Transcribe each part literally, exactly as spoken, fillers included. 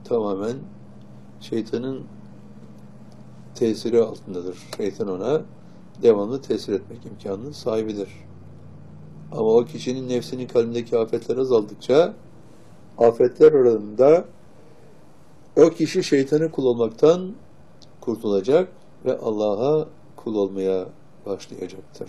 tamamen şeytanın tesiri altındadır. Şeytan ona devamlı tesir etmek imkanının sahibidir. Ama o kişinin nefsinin kalbindeki afetler azaldıkça afetler oranında o kişi şeytana kul olmaktan kurtulacak ve Allah'a kul olmaya başlayacaktır.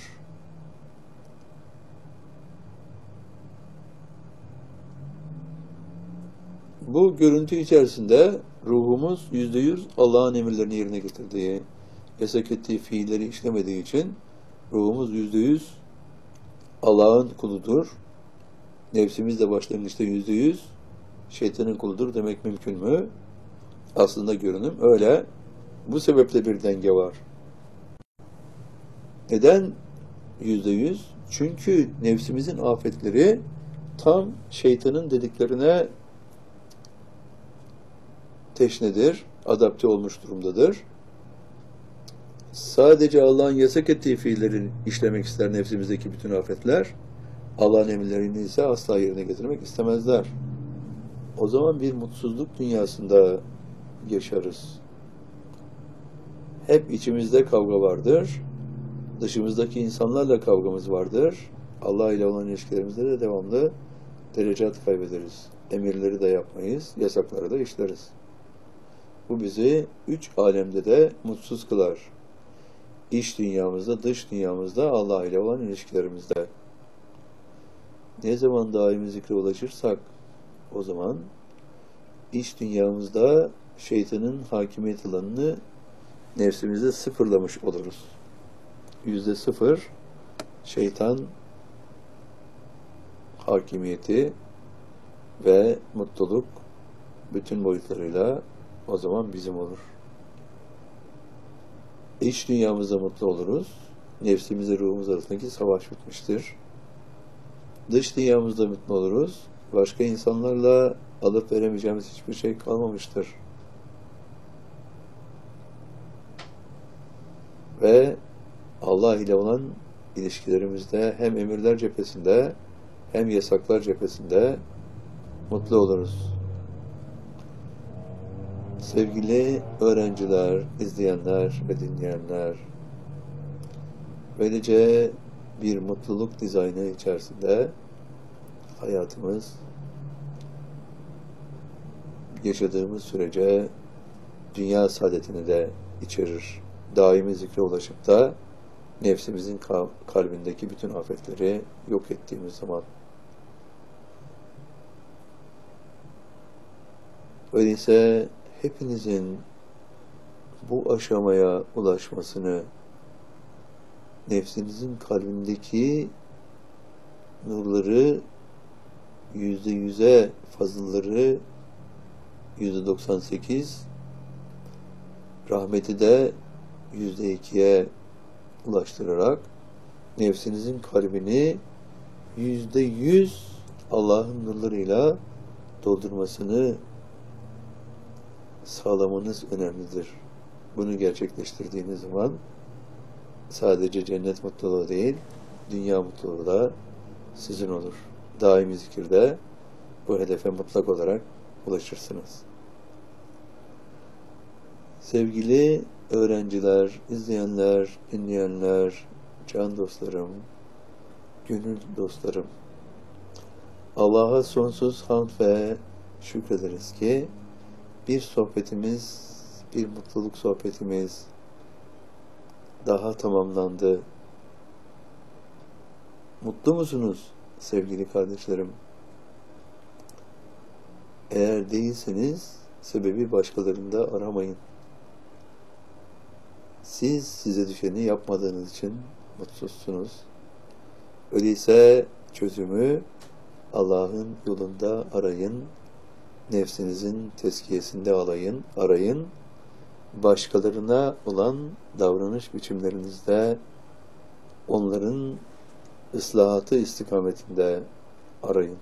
Bu görüntü içerisinde ruhumuz yüzde yüz Allah'ın emirlerini yerine getirdiği, yasak ettiği fiilleri işlemediği için ruhumuz yüzde yüz Allah'ın kuludur. Nefsimiz de başlangıçta yüzde yüz şeytanın kuludur demek mümkün mü? Aslında görünüm öyle. Bu sebeple bir denge var. Neden yüzde yüz? Çünkü nefsimizin afetleri tam şeytanın dediklerine teşnedir, adapte olmuş durumdadır. Sadece Allah'ın yasak ettiği fiilleri işlemek ister nefsimizdeki bütün afetler. Allah'ın emirlerini ise asla yerine getirmek istemezler. O zaman bir mutsuzluk dünyasında yaşarız. Hep içimizde kavga vardır. Dışımızdaki insanlarla kavgamız vardır. Allah ile olan ilişkilerimizde de devamlı derecat kaybederiz. Emirleri de yapmayız, yasakları da işleriz. Bu bizi üç alemde de mutsuz kılar. İç dünyamızda, dış dünyamızda, Allah ile olan ilişkilerimizde. Ne zaman daimi zikre ulaşırsak, o zaman iç dünyamızda şeytanın hakimiyet alanını nefsimizde sıfırlamış oluruz. Yüzde sıfır şeytan hakimiyeti ve mutluluk bütün boyutlarıyla o zaman bizim olur. İç dünyamızda mutlu oluruz. Nefsimizle ruhumuz arasındaki savaş bitmiştir. Dış dünyamızda mutlu oluruz. Başka insanlarla alıp veremeyeceğimiz hiçbir şey kalmamıştır. Ve Allah ile olan ilişkilerimizde hem emirler cephesinde hem yasaklar cephesinde mutlu oluruz. Sevgili öğrenciler, izleyenler ve dinleyenler, böylece bir mutluluk dizaynı içerisinde hayatımız yaşadığımız sürece dünya saadetini de içerir. Daimi zikre ulaşıp da nefsimizin kalbindeki bütün afetleri yok ettiğimiz zaman. Öyleyse hepinizin bu aşamaya ulaşmasını, nefsinizin kalbindeki nurları yüzde yüze, fazılları yüzde doksan sekiz, rahmeti de yüzde ikiye ulaştırarak nefsinizin kalbini yüzde yüz Allah'ın nurlarıyla doldurmasını sağlamanız önemlidir. Bunu gerçekleştirdiğiniz zaman sadece cennet mutluluğu değil, dünya mutluluğu da sizin olur. Daimi zikirde bu hedefe mutlak olarak ulaşırsınız. Sevgili öğrenciler, izleyenler, dinleyenler, can dostlarım, gönül dostlarım, Allah'a sonsuz hamd ve şükrederiz ki bir sohbetimiz, bir mutluluk sohbetimiz daha tamamlandı. Mutlu musunuz sevgili kardeşlerim? Eğer değilseniz sebebi başkalarında aramayın. Siz size düşeni yapmadığınız için mutsuzsunuz. Öyleyse çözümü Allah'ın yolunda arayın. Nefsinizin tezkiyesinde alayın, arayın. Başkalarına olan davranış biçimlerinizde onların ıslahatı istikametinde arayın.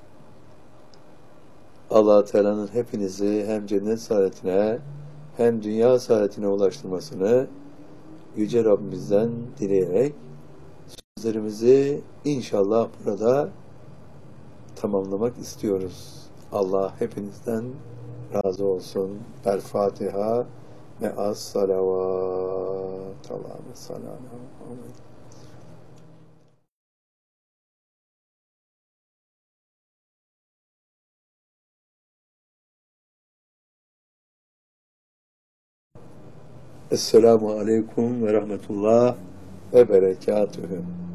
Allah Teala'nın hepinizi hem cennet saadetine hem dünya saadetine ulaştırmasını Yüce Rabbimizden dileyerek sözlerimizi inşallah burada tamamlamak istiyoruz. Allah hepinizden razı olsun. El Fatiha ve as salavat. Allahümme salli ala Muhammed. Esselamu aleyküm ve rahmetullah ve berekatühü.